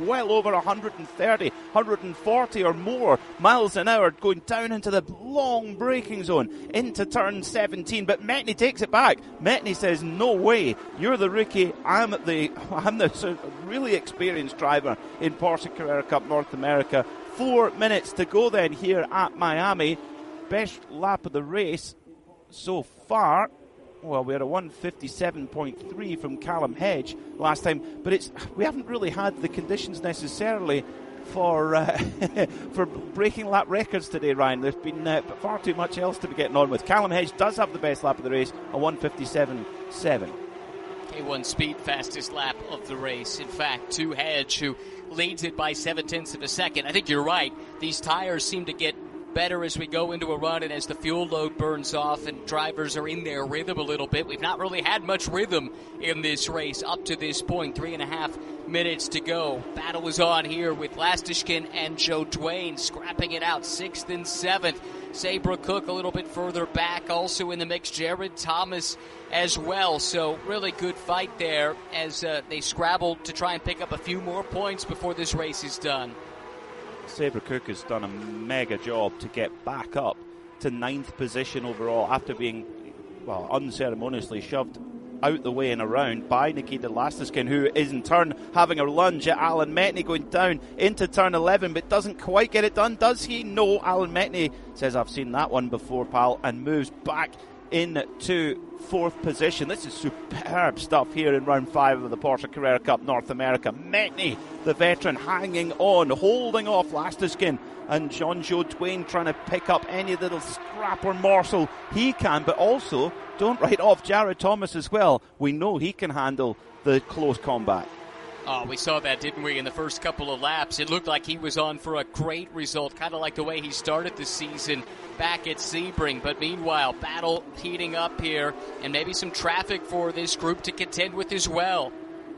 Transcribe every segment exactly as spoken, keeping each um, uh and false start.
well over one hundred thirty, one hundred forty or more miles an hour, going down into the long braking zone, into turn seventeen. But Metni takes it back. Metni says, no way, you're the rookie. I'm the, I'm the really experienced driver in Porsche Carrera Cup North America. Four minutes to go then here at Miami. Best lap of the race so far. Well, we had a one fifty-seven point three from Callum Hedge last time, but it's we haven't really had the conditions necessarily for uh, for breaking lap records today, Ryan. There's been uh, far too much else to be getting on with. Callum Hedge does have the best lap of the race, a one fifty-seven point seven. K one Speed fastest lap of the race. In fact, to Hedge, who leads it by seven tenths of a second. I think you're right. These tires seem to get better as we go into a run and as the fuel load burns off and drivers are in their rhythm a little bit. We've not really had much rhythm in this race up to this point. Three and a half minutes to go. Battle is on here with Lastishkin and Joe Dwayne scrapping it out sixth and seventh. Sabra Cook a little bit further back, also in the mix. Jared Thomas as well. So really good fight there as uh, they scrabble to try and pick up a few more points before this race is done. Sabra Cook has done a mega job to get back up to ninth position overall after being, well, unceremoniously shoved out the way and around by Nikita Lastishkin, who is in turn having a lunge at Alan Metni, going down into turn eleven, but doesn't quite get it done. Does he? No. Alan Metni says, I've seen that one before, pal, and moves back into fourth position. This is superb stuff here in round five of the Porsche Carrera Cup North America. Metni, the veteran, hanging on, holding off Lastishkin, and Jean-Joe Dwayne trying to pick up any little scrap or morsel he can, but also don't write off Jared Thomas as well. We know he can handle the close combat. Oh, we saw that, didn't we, in the first couple of laps. It looked like he was on for a great result, kind of like the way he started the season back at Sebring. But meanwhile, battle heating up here, and maybe some traffic for this group to contend with as well.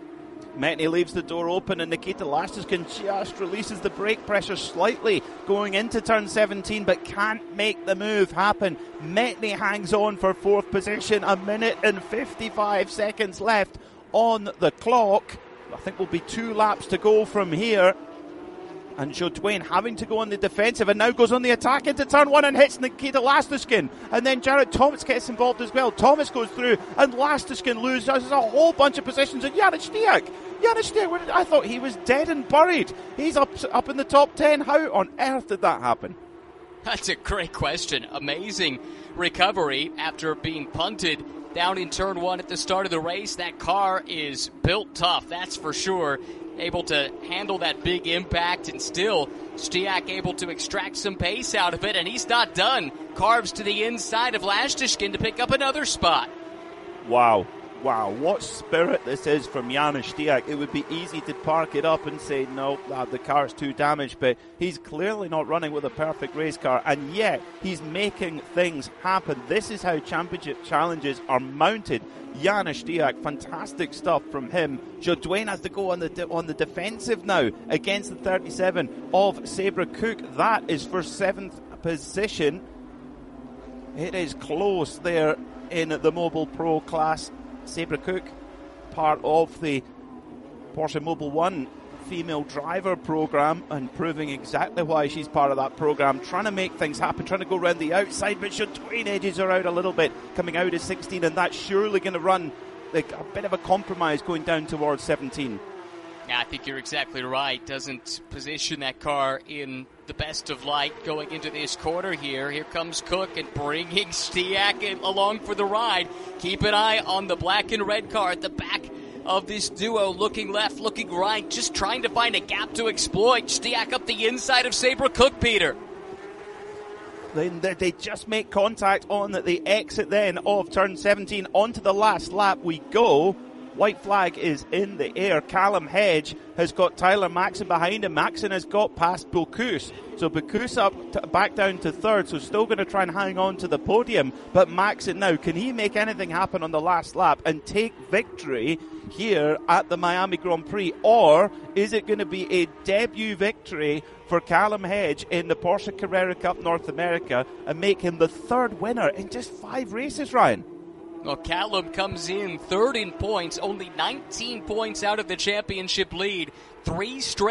Metni leaves the door open, and Nikita Lastishkin just releases the brake pressure slightly going into turn seventeen, but can't make the move happen. Metni hangs on for fourth position, a minute and fifty-five seconds left on the clock. I think will be two laps to go from here. And Joe Dwayne having to go on the defensive and now goes on the attack into turn one and hits Nikita Lastishkin. And then Jared Thomas gets involved as well. Thomas goes through and Lastishkin loses a whole bunch of positions. And Janis Stiak, Janis Stiak, I thought he was dead and buried. He's up, up in the top ten. How on earth did that happen? That's a great question. Amazing recovery after being punted down in turn one at the start of the race. That car is built tough, that's for sure. Able to handle that big impact, and still Stiak able to extract some pace out of it, and he's not done. Carves to the inside of Lastishkin to pick up another spot. Wow. Wow, what spirit this is from Janis Stiak. It would be easy to park it up and say, no, uh, the car's too damaged, but he's clearly not running with a perfect race car, and yet he's making things happen. This is how championship challenges are mounted. Janis Stiak, fantastic stuff from him. Joe Dwayne has to go on the de- on the defensive now against the thirty-seven of Sabra Cook. That is for seventh position. It is close there in the Mobile Pro class. Sabra Cook, part of the Porsche Mobile One female driver program, and proving exactly why she's part of that program, trying to make things happen, trying to go around the outside, but Dwayne edges her out a little bit, coming out at sixteen, and that's surely going to run like a bit of a compromise going down towards seventeen. Yeah, I think you're exactly right. Doesn't position that car in the best of light going into this quarter here. Here comes Cook and bringing Stiak along for the ride. Keep an eye on the black and red car at the back of this duo, looking left, looking right, just trying to find a gap to exploit. Stiak up the inside of Sabra Cook, Peter. Then they just make contact on the exit then of turn seventeen. Onto the last lap we go. White flag is in the air. Callum Hedge has got Tyler Maxson behind him. Maxson has got past Bocuse. So Bocuse up to, back down to third, so still going to try and hang on to the podium. But Maxson now, can he make anything happen on the last lap and take victory here at the Miami Grand Prix? Or is it going to be a debut victory for Callum Hedge in the Porsche Carrera Cup North America and make him the third winner in just five races, Ryan? Well, Callum comes in third in points, only nineteen points out of the championship lead. Three straight